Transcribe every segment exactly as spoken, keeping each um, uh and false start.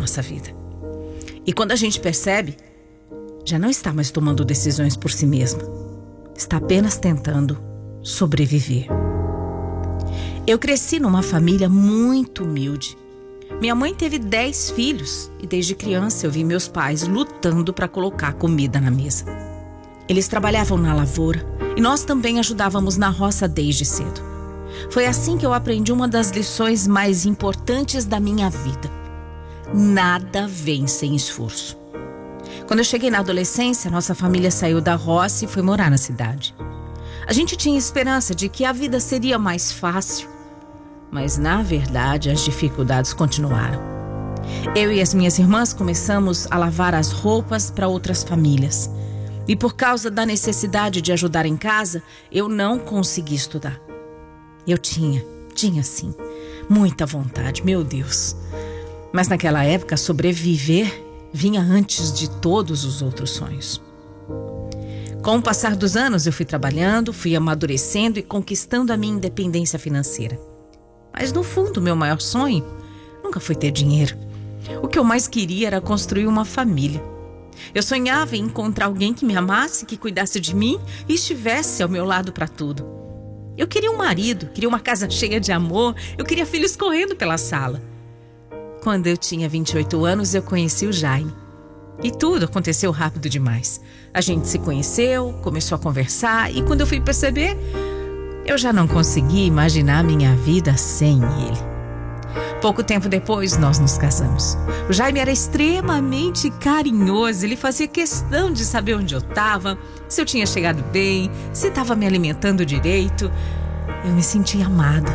nossa vida. E quando a gente percebe, já não está mais tomando decisões por si mesma. Está apenas tentando sobreviver. Eu cresci numa família muito humilde. Minha mãe teve dez filhos e desde criança eu vi meus pais lutando para colocar comida na mesa. Eles trabalhavam na lavoura e nós também ajudávamos na roça desde cedo. Foi assim que eu aprendi uma das lições mais importantes da minha vida. Nada vem sem esforço. Quando eu cheguei na adolescência, nossa família saiu da roça e foi morar na cidade. A gente tinha esperança de que a vida seria mais fácil. Mas, na verdade, as dificuldades continuaram. Eu e as minhas irmãs começamos a lavar as roupas para outras famílias. E por causa da necessidade de ajudar em casa, eu não consegui estudar. Eu tinha, tinha sim, muita vontade, meu Deus. Mas naquela época, sobreviver vinha antes de todos os outros sonhos. Com o passar dos anos, eu fui trabalhando, fui amadurecendo e conquistando a minha independência financeira. Mas no fundo, meu maior sonho nunca foi ter dinheiro. O que eu mais queria era construir uma família. Eu sonhava em encontrar alguém que me amasse, que cuidasse de mim e estivesse ao meu lado para tudo. Eu queria um marido, queria uma casa cheia de amor, eu queria filhos correndo pela sala. Quando eu tinha vinte e oito anos, eu conheci o Jaime. E tudo aconteceu rápido demais. A gente se conheceu, começou a conversar e quando eu fui perceber, eu já não conseguia imaginar minha vida sem ele. Pouco tempo depois, nós nos casamos. O Jaime era extremamente carinhoso. Ele fazia questão de saber onde eu estava, se eu tinha chegado bem, se estava me alimentando direito. Eu me sentia amada.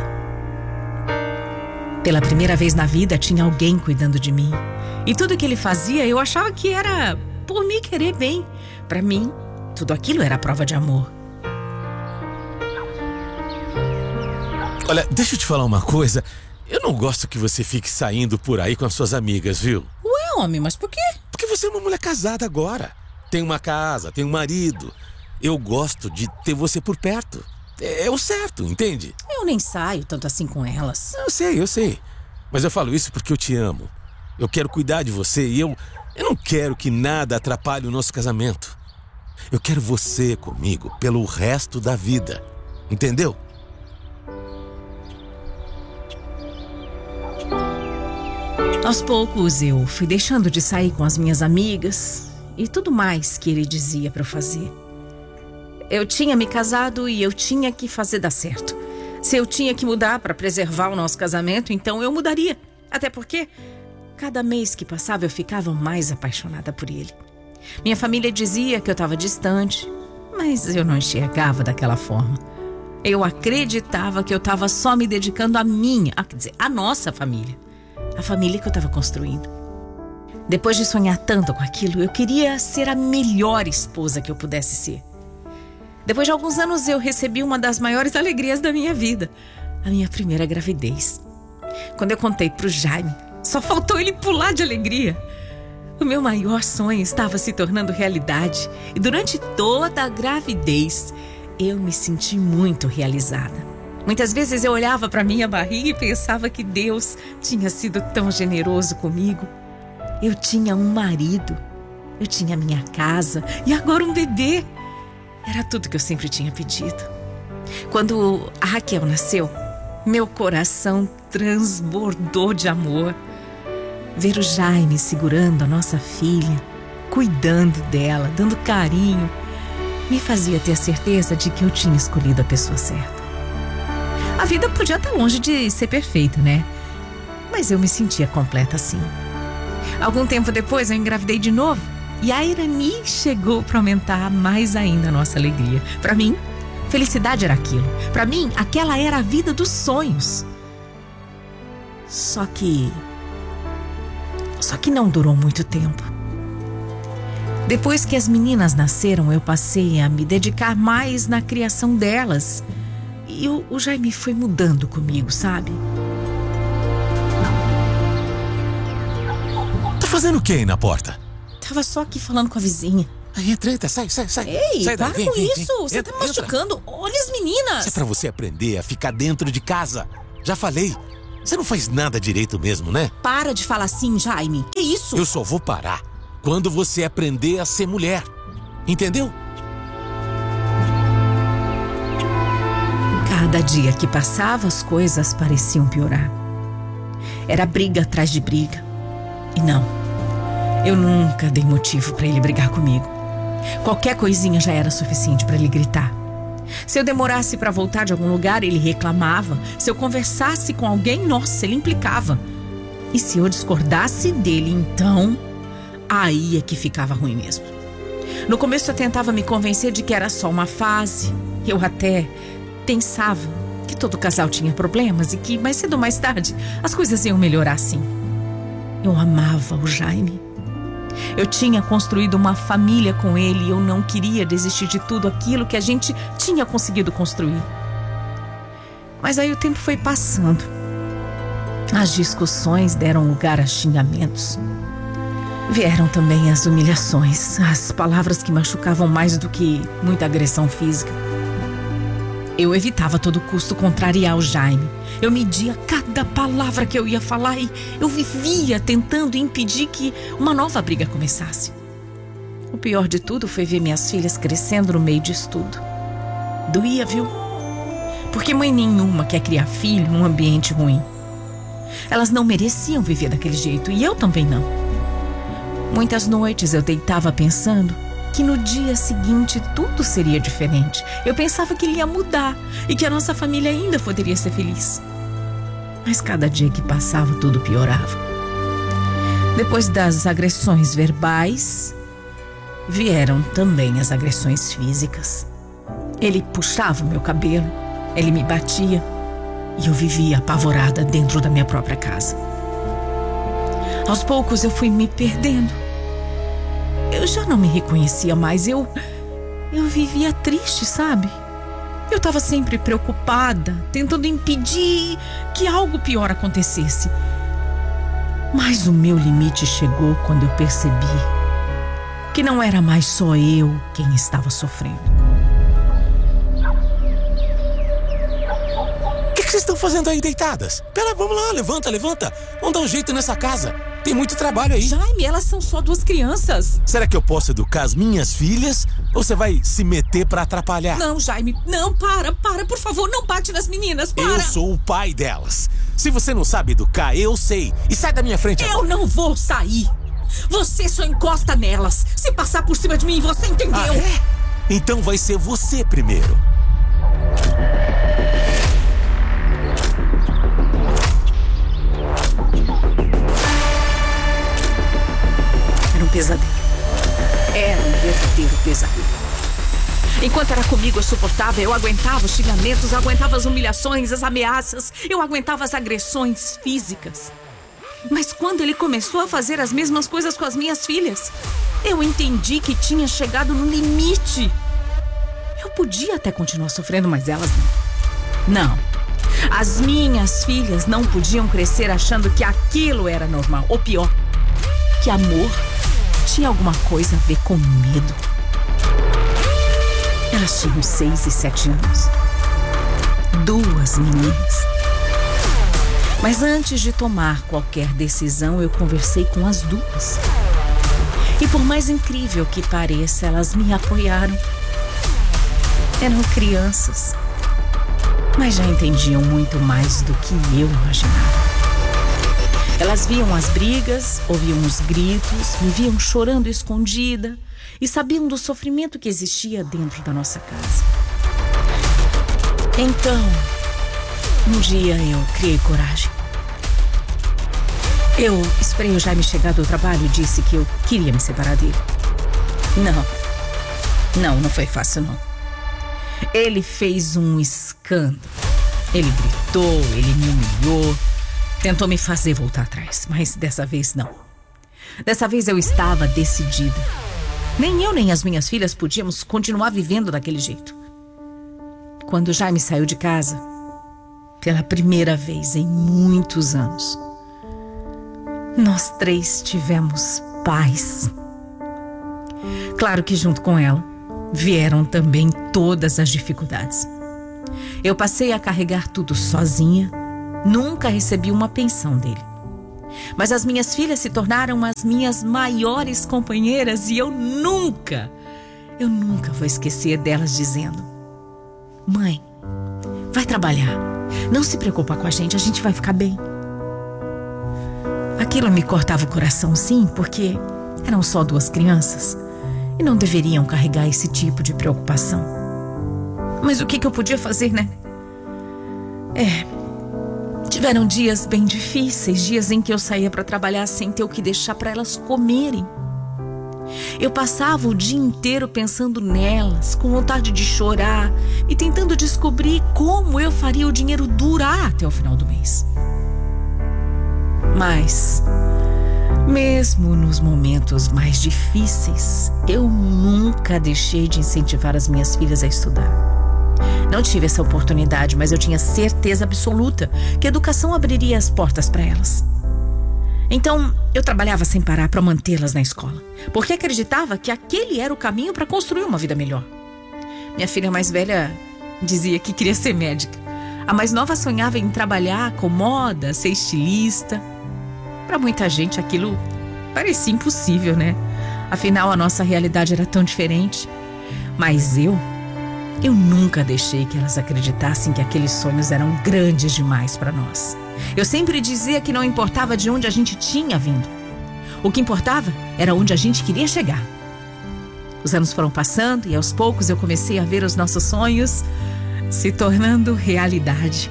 Pela primeira vez na vida, tinha alguém cuidando de mim. E tudo que ele fazia, eu achava que era por me querer bem. Para mim, tudo aquilo era prova de amor. Olha, deixa eu te falar uma coisa. Eu não gosto que você fique saindo por aí com as suas amigas, viu? Ué, homem, mas por quê? Porque você é uma mulher casada agora. Tem uma casa, tem um marido. Eu gosto de ter você por perto. É o certo, entende? Eu nem saio tanto assim com elas. Eu sei, eu sei. Mas eu falo isso porque eu te amo. Eu quero cuidar de você e eu, eu não quero que nada atrapalhe o nosso casamento. Eu quero você comigo pelo resto da vida. Entendeu? Aos poucos eu fui deixando de sair com as minhas amigas e tudo mais que ele dizia para eu fazer. Eu tinha me casado e eu tinha que fazer dar certo. Se eu tinha que mudar para preservar o nosso casamento, então eu mudaria. Até porque cada mês que passava eu ficava mais apaixonada por ele. Minha família dizia que eu estava distante, mas eu não enxergava daquela forma. Eu acreditava que eu estava só me dedicando à minha, quer dizer, à nossa família. A família que eu estava construindo. Depois de sonhar tanto com aquilo, eu queria ser a melhor esposa que eu pudesse ser. Depois de alguns anos, eu recebi uma das maiores alegrias da minha vida. A minha primeira gravidez. Quando eu contei pro Jaime, só faltou ele pular de alegria. O meu maior sonho estava se tornando realidade. E durante toda a gravidez, eu me senti muito realizada. Muitas vezes eu olhava para minha barriga e pensava que Deus tinha sido tão generoso comigo. Eu tinha um marido, eu tinha minha casa e agora um bebê. Era tudo que eu sempre tinha pedido. Quando a Raquel nasceu, meu coração transbordou de amor. Ver o Jaime segurando a nossa filha, cuidando dela, dando carinho, me fazia ter certeza de que eu tinha escolhido a pessoa certa. A vida podia estar longe de ser perfeita, né? Mas eu me sentia completa assim. Algum tempo depois eu engravidei de novo e a Irani chegou para aumentar mais ainda a nossa alegria. Para mim, felicidade era aquilo. Para mim, aquela era a vida dos sonhos. Só que... Só que não durou muito tempo. Depois que as meninas nasceram, eu passei a me dedicar mais na criação delas. E o, o Jaime foi mudando comigo, sabe? Tá fazendo o que aí na porta? Tava só aqui falando com a vizinha. Aí, entra, entra, sai, sai, sai. Ei, sai para daí, com vem, isso. vem, vem. Você Entra, tá machucando. Entra. Olha as meninas. Isso é pra você aprender a ficar dentro de casa. Já falei. Você não faz nada direito mesmo, né? Para de falar assim, Jaime. Que isso? Eu só vou parar quando você aprender a ser mulher. Entendeu? Cada dia que passava, as coisas pareciam piorar. Era briga atrás de briga. E não, eu nunca dei motivo para ele brigar comigo. Qualquer coisinha já era suficiente para ele gritar. Se eu demorasse para voltar de algum lugar, ele reclamava. Se eu conversasse com alguém, nossa, ele implicava. E se eu discordasse dele, então, aí é que ficava ruim mesmo. No começo eu tentava me convencer de que era só uma fase. Eu até pensava que todo casal tinha problemas e que mais cedo ou mais tarde as coisas iam melhorar sim. Eu amava o Jaime. Eu tinha construído uma família com ele e eu não queria desistir de tudo aquilo que a gente tinha conseguido construir. Mas aí o tempo foi passando. As discussões deram lugar a xingamentos. Vieram também as humilhações, as palavras que machucavam mais do que muita agressão física. Eu evitava a todo custo contrariar o Jaime. Eu media cada palavra que eu ia falar e eu vivia tentando impedir que uma nova briga começasse. O pior de tudo foi ver minhas filhas crescendo no meio disso tudo. Doía, viu? Porque mãe nenhuma quer criar filho num ambiente ruim. Elas não mereciam viver daquele jeito e eu também não. Muitas noites eu deitava pensando que no dia seguinte tudo seria diferente. Eu pensava que ele ia mudar e que a nossa família ainda poderia ser feliz. Mas cada dia que passava tudo piorava. Depois das agressões verbais, vieram também as agressões físicas. Ele puxava o meu cabelo, ele me batia e eu vivia apavorada dentro da minha própria casa. Aos poucos eu fui me perdendo. Eu já não me reconhecia mais, eu, eu vivia triste, sabe? Eu estava sempre preocupada, tentando impedir que algo pior acontecesse. Mas o meu limite chegou quando eu percebi que não era mais só eu quem estava sofrendo. O que, que vocês estão fazendo aí deitadas? Pera, vamos lá, levanta, levanta. Vamos dar um jeito nessa casa. Tem muito trabalho aí. Jaime, elas são só duas crianças. Será que eu posso educar as minhas filhas? Ou você vai se meter pra atrapalhar? Não, Jaime, não, para, para, por favor, não bate nas meninas, para. Eu sou o pai delas. Se você não sabe educar, eu sei. E sai da minha frente agora. Eu não vou sair. Você só encosta nelas. Se passar por cima de mim, você entendeu? Ah, é? Então vai ser você primeiro. Pesadelo. Era um verdadeiro pesadelo. Enquanto era comigo, eu suportava, eu aguentava os xingamentos, eu aguentava as humilhações, as ameaças, eu aguentava as agressões físicas. Mas quando ele começou a fazer as mesmas coisas com as minhas filhas, eu entendi que tinha chegado no limite. Eu podia até continuar sofrendo, mas elas não. Não. As minhas filhas não podiam crescer achando que aquilo era normal. Ou pior, que amor tinha alguma coisa a ver com medo. Elas tinham seis e sete anos. Duas meninas. Mas antes de tomar qualquer decisão, eu conversei com as duas. E por mais incrível que pareça, elas me apoiaram. Eram crianças, mas já entendiam muito mais do que eu imaginava. Elas viam as brigas, ouviam os gritos, me viam chorando escondida e sabiam do sofrimento que existia dentro da nossa casa. Então, um dia eu criei coragem. Eu esperei o Jaime chegar do trabalho e disse que eu queria me separar dele. Não, não, não foi fácil não. Ele fez um escândalo. Ele gritou, ele me humilhou. Tentou me fazer voltar atrás, mas dessa vez não. Dessa vez eu estava decidida. Nem eu nem as minhas filhas podíamos continuar vivendo daquele jeito. Quando Jaime saiu de casa, pela primeira vez em muitos anos, nós três tivemos paz. Claro que junto com ela vieram também todas as dificuldades. Eu passei a carregar tudo sozinha Nunca recebi uma pensão dele. Mas as minhas filhas se tornaram as minhas maiores companheiras e eu nunca, eu nunca vou esquecer delas dizendo: mãe, vai trabalhar. Não se preocupa com a gente, a gente vai ficar bem. Aquilo me cortava o coração, sim, porque eram só duas crianças e não deveriam carregar esse tipo de preocupação. Mas o que, que eu podia fazer, né? É, tiveram dias bem difíceis, dias em que eu saía para trabalhar sem ter o que deixar para elas comerem. Eu passava o dia inteiro pensando nelas, com vontade de chorar e tentando descobrir como eu faria o dinheiro durar até o final do mês. Mas, mesmo nos momentos mais difíceis, eu nunca deixei de incentivar as minhas filhas a estudar. Não tive essa oportunidade, mas eu tinha certeza absoluta que a educação abriria as portas para elas. Então, eu trabalhava sem parar para mantê-las na escola, porque acreditava que aquele era o caminho para construir uma vida melhor. Minha filha mais velha dizia que queria ser médica. A mais nova sonhava em trabalhar com moda, ser estilista. Para muita gente aquilo parecia impossível, né? Afinal, a nossa realidade era tão diferente. Mas eu, eu nunca deixei que elas acreditassem que aqueles sonhos eram grandes demais para nós. Eu sempre dizia que não importava de onde a gente tinha vindo. O que importava era onde a gente queria chegar. Os anos foram passando e aos poucos eu comecei a ver os nossos sonhos se tornando realidade.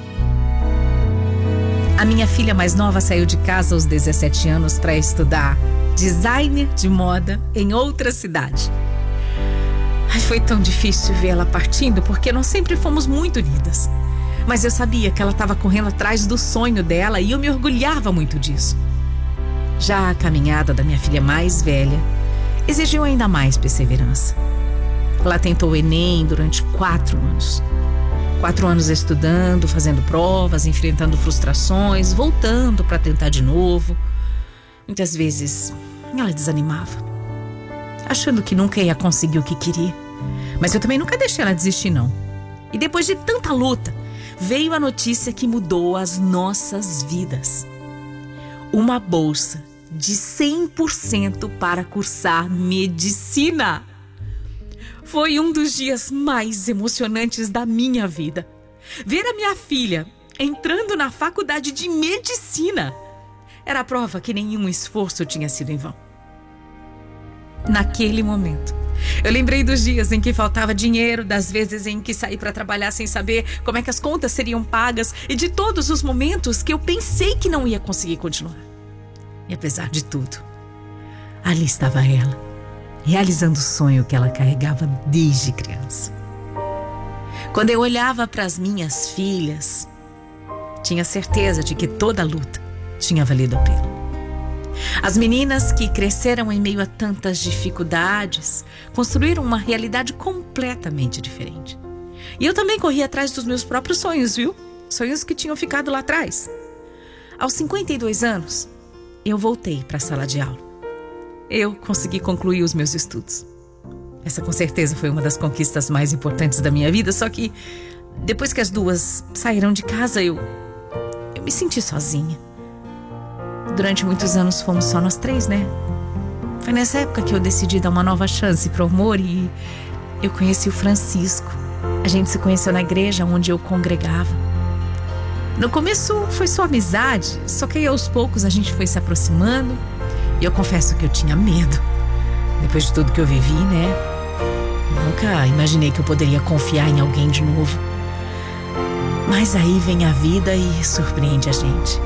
A minha filha mais nova saiu de casa aos dezessete anos para estudar design de moda em outra cidade. Ai, foi tão difícil vê-la partindo porque nós sempre fomos muito unidas. Mas eu sabia que ela estava correndo atrás do sonho dela e eu me orgulhava muito disso. Já a caminhada da minha filha mais velha exigiu ainda mais perseverança. Ela tentou o Enem durante quatro anos. Quatro anos estudando, fazendo provas, enfrentando frustrações, voltando para tentar de novo. Muitas vezes ela desanimava, achando que nunca ia conseguir o que queria. Mas eu também nunca deixei ela desistir, não. E depois de tanta luta, veio a notícia que mudou as nossas vidas. Uma bolsa de cem por cento para cursar medicina. Foi um dos dias mais emocionantes da minha vida. Ver a minha filha entrando na faculdade de medicina era a prova que nenhum esforço tinha sido em vão. Naquele momento, eu lembrei dos dias em que faltava dinheiro, das vezes em que saí para trabalhar sem saber como é que as contas seriam pagas e de todos os momentos que eu pensei que não ia conseguir continuar. E apesar de tudo, ali estava ela, realizando o sonho que ela carregava desde criança. Quando eu olhava para as minhas filhas, tinha certeza de que toda a luta tinha valido a pena. As meninas que cresceram em meio a tantas dificuldades construíram uma realidade completamente diferente. E eu também corri atrás dos meus próprios sonhos, viu? Sonhos que tinham ficado lá atrás. Aos cinquenta e dois anos, eu voltei para a sala de aula. Eu consegui concluir os meus estudos. Essa com certeza foi uma das conquistas mais importantes da minha vida, só que depois que as duas saíram de casa, eu, eu me senti sozinha. Durante muitos anos fomos só nós três, né? Foi nessa época que eu decidi dar uma nova chance pro amor e eu conheci o Francisco. A gente se conheceu na igreja onde eu congregava. No começo foi só amizade, só que aí aos poucos a gente foi se aproximando e eu confesso que eu tinha medo. Depois de tudo que eu vivi, né? Nunca imaginei que eu poderia confiar em alguém de novo. Mas aí vem a vida e surpreende a gente.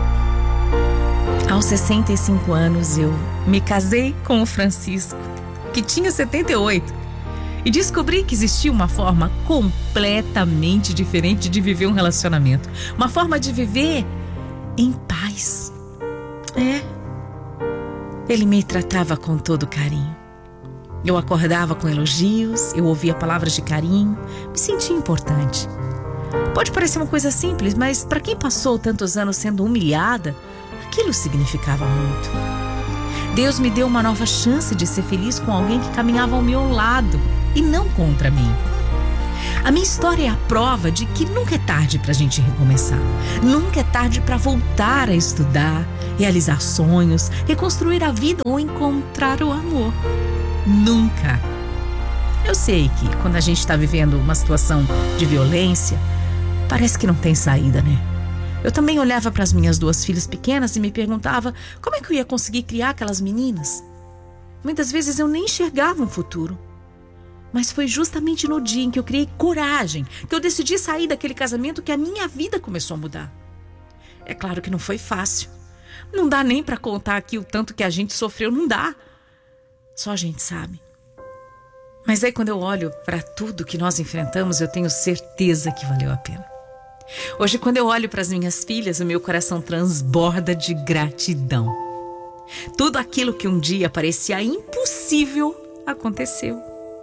Aos sessenta e cinco anos eu me casei com o Francisco, que tinha setenta e oito, e descobri que existia uma forma completamente diferente de viver um relacionamento. Uma forma de viver em paz. É. Ele me tratava com todo carinho. Eu acordava com elogios, eu ouvia palavras de carinho, me sentia importante. Pode parecer uma coisa simples, mas para quem passou tantos anos sendo humilhada, aquilo significava muito. Deus me deu uma nova chance de ser feliz com alguém que caminhava ao meu lado e não contra mim. A minha história é a prova de que nunca é tarde para a gente recomeçar. Nunca é tarde para voltar a estudar, realizar sonhos, reconstruir a vida ou encontrar o amor. Nunca. Eu sei que quando a gente está vivendo uma situação de violência, parece que não tem saída, né? Eu também olhava para as minhas duas filhas pequenas e me perguntava como é que eu ia conseguir criar aquelas meninas. Muitas vezes eu nem enxergava um futuro. Mas foi justamente no dia em que eu criei coragem, que eu decidi sair daquele casamento, que a minha vida começou a mudar. É claro que não foi fácil. Não dá nem para contar aqui o tanto que a gente sofreu, não dá. Só a gente sabe. Mas aí quando eu olho para tudo que nós enfrentamos, eu tenho certeza que valeu a pena. Hoje, quando eu olho para as minhas filhas, o meu coração transborda de gratidão. Tudo aquilo que um dia parecia impossível aconteceu.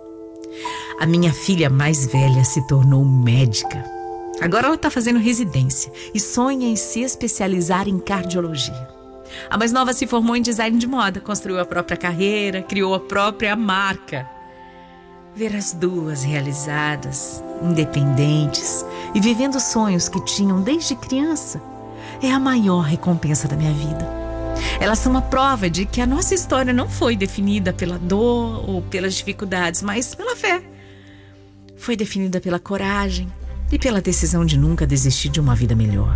A minha filha mais velha se tornou médica. Agora ela está fazendo residência e sonha em se especializar em cardiologia. A mais nova se formou em design de moda, construiu a própria carreira, criou a própria marca. Ver as duas realizadas, independentes e vivendo sonhos que tinham desde criança é a maior recompensa da minha vida. Elas são uma prova de que a nossa história não foi definida pela dor ou pelas dificuldades, mas pela fé. Foi definida pela coragem e pela decisão de nunca desistir de uma vida melhor.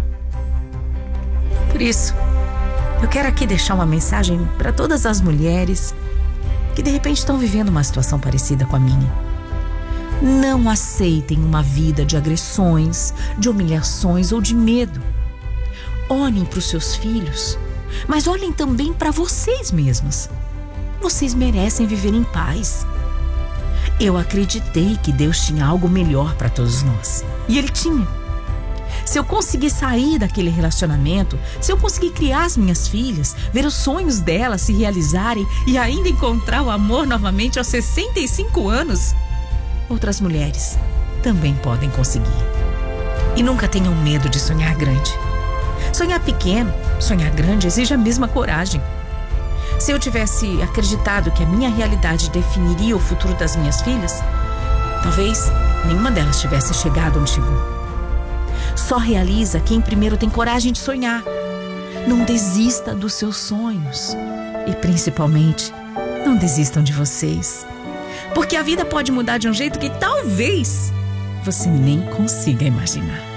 Por isso, eu quero aqui deixar uma mensagem para todas as mulheres que de repente estão vivendo uma situação parecida com a minha. Não aceitem uma vida de agressões, de humilhações ou de medo. Olhem para os seus filhos, mas olhem também para vocês mesmas. Vocês merecem viver em paz. Eu acreditei que Deus tinha algo melhor para todos nós. E Ele tinha. Se eu conseguir sair daquele relacionamento, se eu conseguir criar as minhas filhas, ver os sonhos delas se realizarem e ainda encontrar o amor novamente aos sessenta e cinco anos, outras mulheres também podem conseguir. E nunca tenham medo de sonhar grande. Sonhar pequeno, sonhar grande exige a mesma coragem. Se eu tivesse acreditado que a minha realidade definiria o futuro das minhas filhas, talvez nenhuma delas tivesse chegado onde chegou. Só realiza quem primeiro tem coragem de sonhar. Não desista dos seus sonhos. E principalmente, não desistam de vocês. Porque a vida pode mudar de um jeito que talvez você nem consiga imaginar.